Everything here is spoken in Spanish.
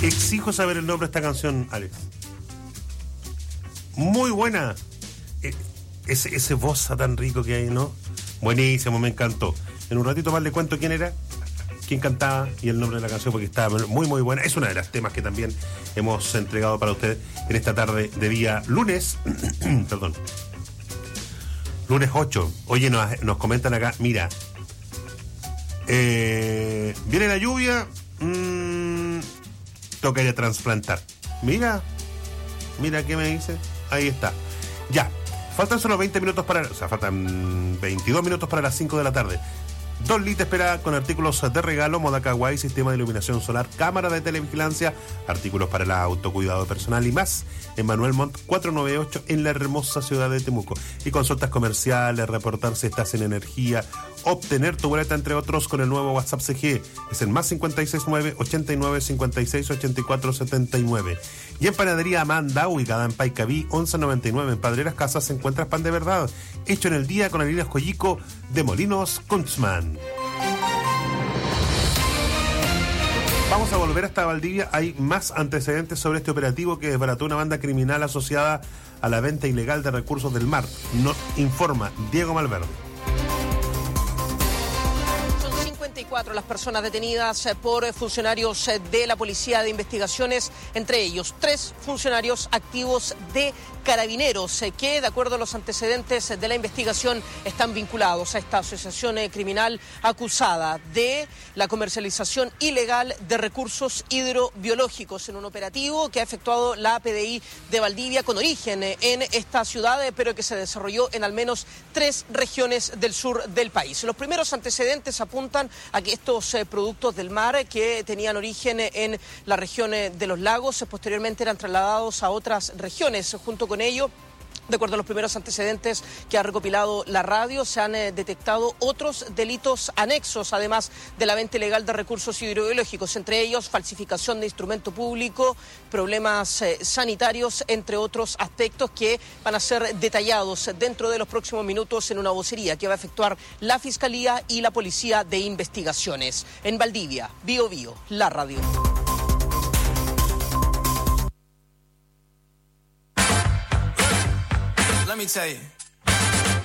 Exijo saber el nombre de esta canción, Alex. Muy buena. Ese voz tan rico que hay, ¿no? Buenísimo, me encantó. En un ratito más le cuento quién era, quién cantaba y el nombre de la canción, porque está muy, muy buena. Es una de las temas que también hemos entregado para usted en esta tarde de día lunes. Perdón. Lunes 8. Oye, nos comentan acá, mira. Viene la lluvia. Toca ir a trasplantar. Mira qué me dice. Ahí está. Ya. Faltan solo 20 minutos faltan 22 minutos para las 5 de la tarde. 2 litas espera con artículos de regalo, moda kawaii, sistema de iluminación solar, cámara de televigilancia, artículos para el autocuidado personal y más. En Manuel Montt 498 en la hermosa ciudad de Temuco. Y consultas comerciales, reportar si estás en energía, obtener tu boleta, entre otros, con el nuevo WhatsApp CG. Es el más 569 89 56 84 79. Y en Panadería Amanda, ubicada en Paicaví 1199 en Padreras Casas, se encuentra pan de verdad, hecho en el día con harinas Coyico de Molinos Kunzman. Vamos a volver hasta Valdivia. Hay más antecedentes sobre este operativo que desbarató una banda criminal asociada a la venta ilegal de recursos del mar. Nos informa Diego Malverde. 54 las personas detenidas por funcionarios de la Policía de Investigaciones, entre ellos 3 funcionarios activos de Carabineros, que de acuerdo a los antecedentes de la investigación están vinculados a esta asociación criminal acusada de la comercialización ilegal de recursos hidrobiológicos en un operativo que ha efectuado la PDI de Valdivia con origen en esta ciudad, pero que se desarrolló en al menos 3 regiones del sur del país. Los primeros antecedentes apuntan a que estos productos del mar que tenían origen en la región de los lagos posteriormente eran trasladados a otras regiones. Junto con ello, de acuerdo a los primeros antecedentes que ha recopilado la radio, se han detectado otros delitos anexos, además de la venta ilegal de recursos hidrobiológicos, entre ellos falsificación de instrumento público, problemas sanitarios, entre otros aspectos que van a ser detallados dentro de los próximos minutos en una vocería que va a efectuar la Fiscalía y la Policía de Investigaciones. En Valdivia, Bío Bío, la radio. Let me tell you.